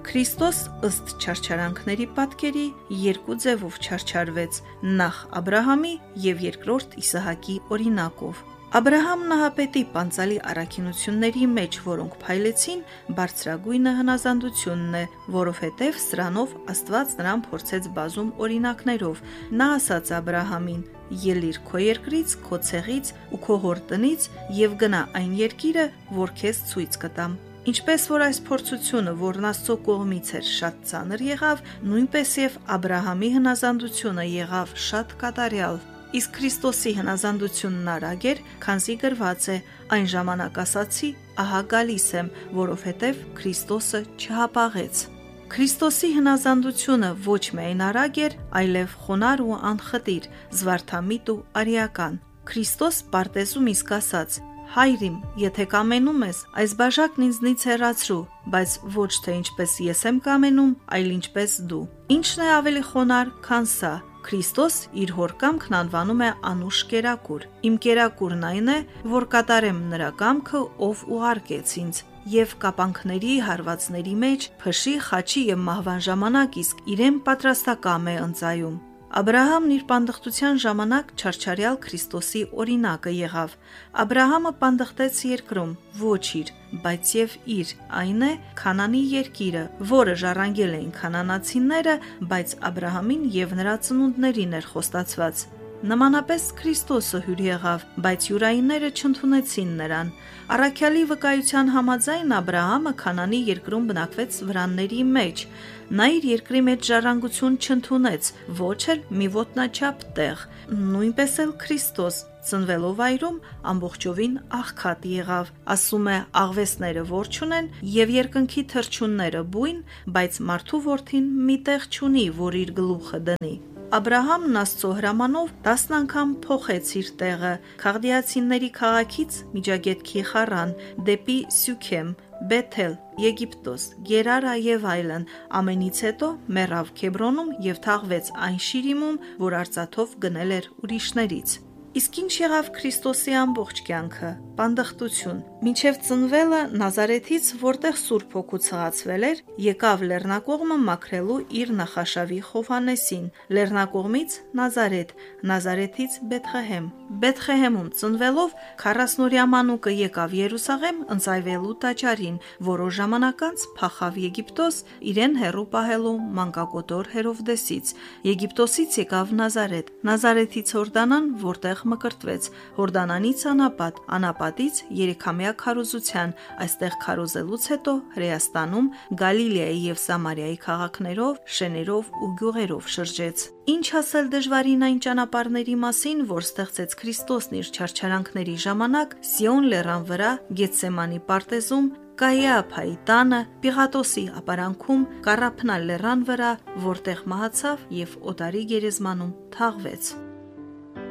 Քրիստոս ըստ չարչարանքների պատկերի երկու ձևով չարչարվեց՝ նախ Աբրահամի և երկրորդ Իսահակի օրինակով։ Աբրահամ Նահապետի պանծալի առաքինությունների մեջ, որոնք փայլեցին, բարձրագույնը հնազանդությունն է, որովհետև սրանով Աստված նրան փորձեց բազում օրինակներով։ Նա ասաց Աբրահամին. «Ելիր քո երկրից, քո ցեղից ու քո հոր տնից և գնա այն երկիրը, որ քեզ ցույց կտամ»։ Ինչպես որ այս փորձությունը, որն Աստծո կողմից էր, շատ ծանր եղավ, նույնպես և Աբրահամի հնազանդությունը եղավ շատ կատարյալ։ Իսկ Քրիստոսի հնազանդությունն արագ էր, քանզի գրված է. «Այն ժամանակ ասացի, ահա գալիս եմ, որովհետև Քրիստոսը չհապաղեց»։ Քրիստոսի հնազանդությունը ոչ միայն արագ էր, այլև խոնարհ ու անխտիր, զվարթամիտ ու արիական։ Քրիստոս պարտեզում իսկ ասաց. «Հայր իմ, եթե կամենում ես, այս բաժակն ինձնից հեռացրու, բայց ոչ թե ինչպես ես եմ կամենում, այլ ինչպես դու»։ Ի՞նչն է ավելի խոնարհ, քան սա։ Քրիստոս իր հոր կամքն անվանում է անուշ կերակուր։ Իմ կերակուրն այն է, որ կատարեմ նրա կամքը, ով ուղարկեց ինձ։ Եվ կապանքների, հարվածների մեջ, փշի, խաչի և մահվան ժամանակ իսկ իրեն պատրաստակամ է ընծայում։ Աբրահամն իր պանդխտության ժամանակ չարչարյալ Քրիստոսի օրինակը եղավ։ Աբրահամը պանդխտեց երկրում, ոչ իր, բայց և իր, այն է Քանանի երկիրը, որը ժառանգել էին քանանացիները, բայց Աբրահամին և նրա ծնունդներին էր խոստացված։ Նմանապես Քրիստոսը հյուր եղավ, բայց յուրայինները չընդունեցին նրան։ Առաքյալի վկայության համաձայն Աբրահամը Քանանի երկրում բնակվեց վրանների մեջ։ Նա իր երկրի մեջ ժառանգություն չընդունեց, ոչ էլ մի ոտնաչափ տեղ։ Նույնպես էլ Քրիստոս ծնվելով այրում ամբողջովին աղքատ եղավ։ Ասում է. «Աղվեսները որ չունեն և երկնքի թռչունները բույն, բայց մարդու որդին մի տեղ չունի, որ իր գլուխը դնի»։ Աբրահամն Աստծո հրամանով 10 անգամ փոխեց իր տեղը Քաղդիացիների քաղաքից Միջագետքի Խառան, դեպի Սյուքեմ, Բեթել, Եգիպտոս, Գերարա և այլն։ Ամենից հետո մեռավ Քեբրոնում և թաղվեց այն Շիրիմում, որ արծաթով գնել էր ուրիշներից։ Իսկ ինչ եղավ Քրիստոսի ամբողջ կյանքը։ Պանդխտություն։ Մինչև ծնվելը Նազարեթից, որտեղ Սուրբ Հոգու ցղացվել էր, եկավ Լեռնակողմը մաքրելու իր նախաշավի Հովհաննեսին, Լեռնակողմից Նազարեթ, Նազարեթից Բեթղեհեմ։ Բեթղեհեմում ծնվելով 40-օրյա մանուկը եկավ Երուսաղեմ ընծայվելու տաճարին, որոշ ժամանակ անց փախավ Եգիպտոս, իրեն հեռու պահելու մանկակոտոր Հերովդեսից։ Եգիպտոսից եկավ Նազարեթ, Նազարեթից Հորդանան, որտեղ մկրտվեց, Հորդանանից անապատ, անապատից երեքամյա քարոզության, այստեղ քարոզելուց հետո Հրեաստանում, Գալիլեայի և Սամարիայի քաղաքներով, շեներով ու գյուղերով շրջեց։ Ինչ ասել դժվարին այն ճանապարհների մասին, որ ստեղծեց Քրիստոսն իր չարչարանքների ժամանակ Սիոն լեռան վրա, Գեթսեմանի պարտեզում, Կայիափայի տանը, Պիղատոսի ապարանքում, Կառափնա լեռան վրա, որտեղ մահացավ և օտարի գերեզմանում թաղվեց։